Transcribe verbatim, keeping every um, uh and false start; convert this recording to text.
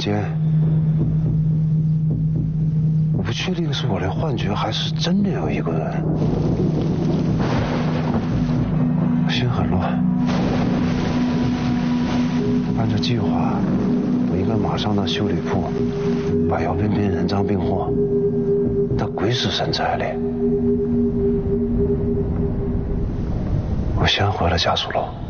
间，我不确定是我的幻觉，还是真的有一个人。我心很乱。按照计划，我应该马上到修理铺，把姚彬彬人赃并获。他鬼使神差的，我先回了家属楼。